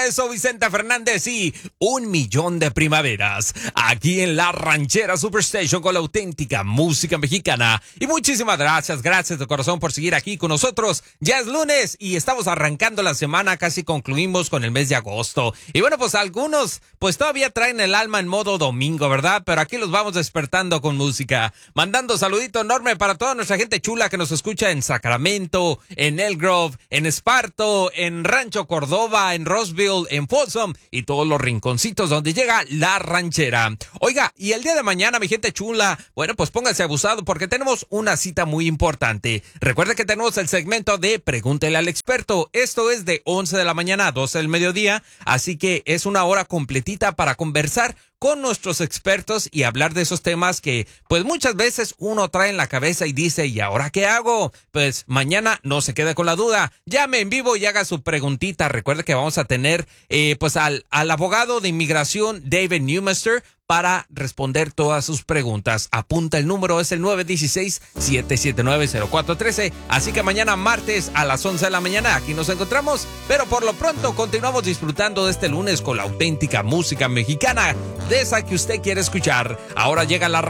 Eso, Vicente Fernández y 1,000,000 de primaveras. Aquí en La Ranchera Superstation con la auténtica música mexicana. Y muchísimas gracias de corazón por seguir aquí con nosotros. Ya es lunes y estamos arrancando la semana, casi concluimos con el mes de agosto. Y bueno, pues algunos pues todavía traen el alma en modo domingo, ¿verdad? Pero aquí los vamos despertando con música. Mandando saludito enorme para toda nuestra gente chula que nos escucha en Sacramento, en Elk Grove, en Esparto, en Rancho Cordova, en Roseville, en Folsom y todos los rinconcitos donde llega La Ranchera. Oiga, y el día de mañana, mi gente chula, bueno, pues pónganse abusado porque tenemos una cita muy importante. Recuerde que tenemos el segmento de Pregúntele al Experto. Esto es de 11 de la mañana a 12 del mediodía, así que es una hora completita para conversar con nuestros expertos y hablar de esos temas que pues muchas veces uno trae en la cabeza y dice, ¿y ahora qué hago? Pues mañana no se quede con la duda. Llame en vivo y haga su preguntita. Recuerde que vamos a tener pues al abogado de inmigración David Newmaster para responder todas sus preguntas. Apunta el número, es el 916-779-0413. Así que mañana martes a las 11 de la mañana aquí nos encontramos. Pero por lo pronto continuamos disfrutando de este lunes con la auténtica música mexicana, de esa que usted quiere escuchar. Ahora llega la